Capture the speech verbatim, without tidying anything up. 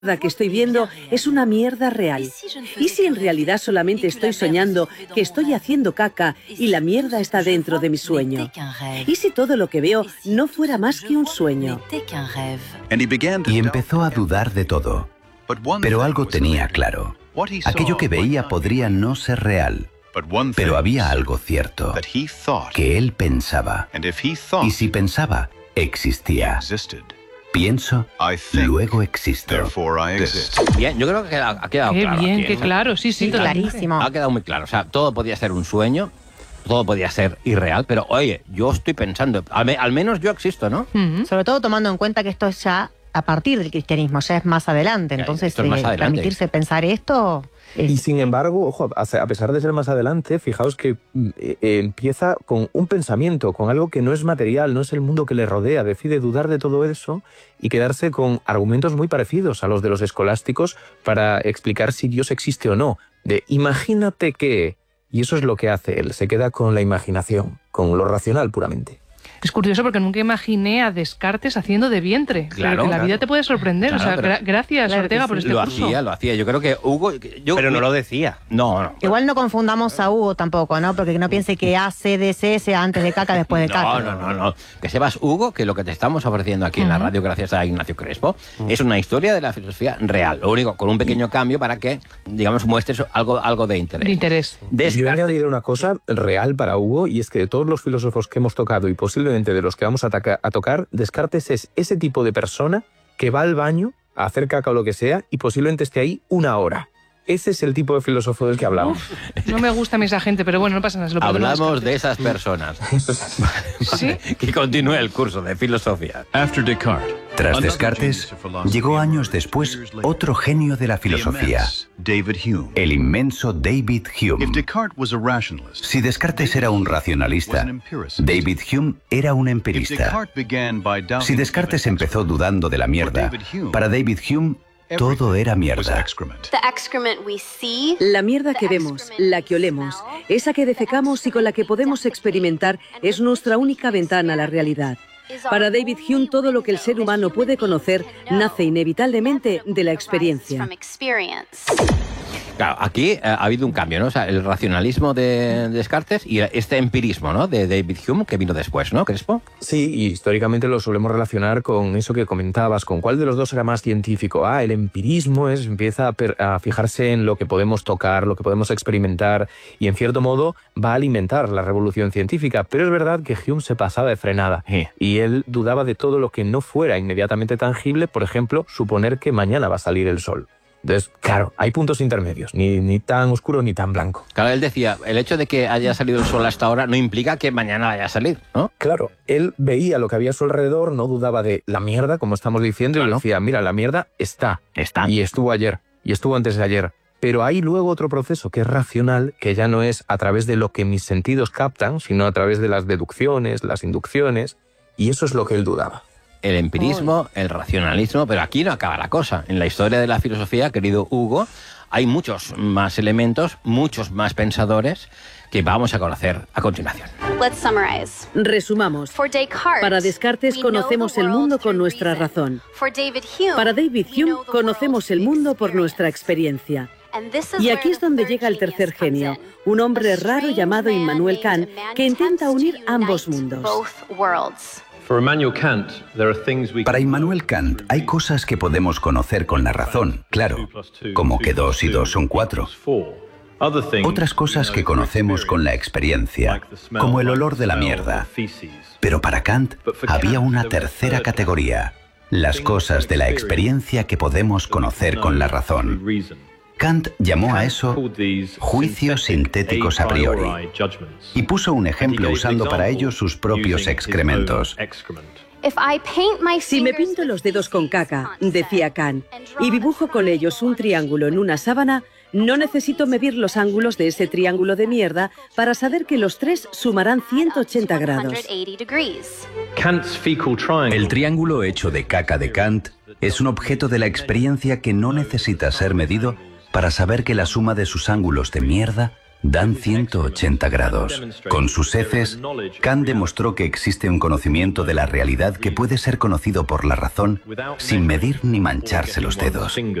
que estoy viendo es una mierda real. ¿Y si en realidad solamente estoy soñando que estoy haciendo caca y la mierda está dentro de mi sueño? ¿Y si todo lo que veo no fuera más que un sueño? Y empezó a dudar de todo. Pero algo tenía claro. Aquello que veía podría no ser real. Pero había algo cierto, que él pensaba. Y si pensaba, existía. Pienso, luego existo. Bien, yo creo que ha quedado qué claro. Qué bien, aquí, qué ¿no? claro, sí, sí, Sí, totalmente. clarísimo. Ha quedado muy claro. O sea, todo podía ser un sueño, todo podía ser irreal, pero oye, yo estoy pensando, al, me- al menos yo existo, ¿no? Ujú. Sobre todo tomando en cuenta que esto es ya a partir del cristianismo, ya es más adelante. Ya, Entonces, esto es más eh, adelante. permitirse pensar esto... es- Y sin embargo, ojo, a a pesar de ser más adelante, fijaos que mm, eh, eh, empieza con un pensamiento, con algo que no es material, no es el mundo que le rodea, decide dudar de todo eso y quedarse con argumentos muy parecidos a los de los escolásticos para explicar si Dios existe o no. De imagínate que... Y eso es lo que hace él, se queda con la imaginación, con lo racional puramente. Es curioso porque nunca imaginé a Descartes haciendo de vientre. Claro, pero que la claro. vida te puede sorprender. Claro, o sea, pero- gra- gracias, Claro que Ortega, sí. por este Lo curso. hacía, lo hacía. Yo creo que Hugo... Yo, Pero no lo decía. No, no. Igual no confundamos a Hugo tampoco, ¿no? Porque no piense que A, C, D, C sea antes de caca, después de caca. No, no, no, no. Que sepas, Hugo, que lo que te estamos ofreciendo aquí en la Ujú. radio, gracias a Ignacio Crespo, es una historia de la filosofía real. Lo único, con un pequeño cambio para que, digamos, muestres algo, algo de interés. De interés. Yo voy a Descartes. añadir una cosa real para Hugo, y es que de todos los filósofos que hemos tocado y posiblemente de los que vamos a, ataca- a tocar, Descartes es ese tipo de persona que va al baño a hacer caca o lo que sea y posiblemente esté ahí una hora. Ese es el tipo de filósofo del que hablamos. No me gusta a mí esa gente, pero bueno, no pasa nada. se lo perdono a Hablamos de Descartes. esas personas. Sí. Que continúe el curso de filosofía. After Descartes, Tras Descartes, llegó años después otro genio de la filosofía, David Hume. el inmenso David Hume. If Descartes was a rationalist, Si Descartes era un racionalista, David Hume era un if empirista. Descartes began by doubting Si Descartes empezó dudando de la mierda, para David Hume todo era was mierda. excrement. The excrement we see, La mierda que vemos, la que olemos, esa que defecamos y con la que podemos experimentar es nuestra única ventana a la realidad. Para David Hume, todo lo que el ser humano puede conocer nace inevitablemente de la experiencia. from experience. Claro, aquí eh, ha habido un cambio, ¿no? O sea, el racionalismo de Descartes y este empirismo, ¿no? De David Hume, que vino después, ¿no, Crespo? Sí, y históricamente lo solemos relacionar con eso que comentabas, con cuál de los dos era más científico. Ah, el empirismo es, empieza a, per- a fijarse en lo que podemos tocar, lo que podemos experimentar, y en cierto modo va a alimentar la revolución científica. Pero es verdad que Hume se pasaba de frenada, Sí. y él dudaba de todo lo que no fuera inmediatamente tangible, por ejemplo, suponer que mañana va a salir el sol. Entonces, claro, hay puntos intermedios, ni, ni tan oscuro ni tan blanco. Claro, él decía, el hecho de que haya salido el sol hasta ahora no implica que mañana vaya a salir, ¿no? Claro, él veía lo que había a su alrededor, no dudaba de la mierda, como estamos diciendo, y Claro. decía, mira, la mierda está. Está. Y estuvo ayer, y estuvo antes de ayer. Pero hay luego otro proceso que es racional, que ya no es a través de lo que mis sentidos captan, sino a través de las deducciones, las inducciones, y eso es lo que él dudaba. El empirismo, el racionalismo, pero aquí no acaba la cosa. En la historia de la filosofía, querido Hugo, hay muchos más elementos, muchos más pensadores que vamos a conocer a continuación. Let's summarize. Resumamos. For Descartes, Para Descartes we know conocemos the el mundo world con through nuestra reason. razón. For David Hume, Para David we Hume know the conocemos world el through mundo por nuestra experience. experiencia. And this is Y where aquí es the donde third llega el tercer genius comes genio, in. un hombre A raro strange llamado man Immanuel named Kant, Immanuel que intenta Kant unir to ambos unite mundos. both worlds. For Immanuel Kant, there are things we Para can Immanuel Kant hay cosas que podemos conocer con la razón, claro, como que dos y dos son cuatro. Otras cosas que conocemos con la experiencia, como el olor de la mierda. Pero para Kant había una tercera categoría, las cosas de la experiencia que podemos conocer con la razón. Kant llamó a eso juicios sintéticos a priori y puso un ejemplo usando para ello sus propios excrementos. If I paint my Si me fingers pinto with los dedos con caca, sunset decía Kant, and draw y a dibujo con circle ellos un on triángulo en una sábana, no necesito medir los ángulos de ese triángulo de mierda para saber que los tres sumarán ciento ochenta grados. one hundred eighty degrees. Kant's fecal triangle. El triángulo hecho de caca de Kant es un objeto de la experiencia que no necesita ser medido para saber que la suma de sus ángulos de mierda dan ciento ochenta grados. Con sus heces, Kant demostró que existe un conocimiento de la realidad que puede ser conocido por la razón sin medir ni mancharse los dedos.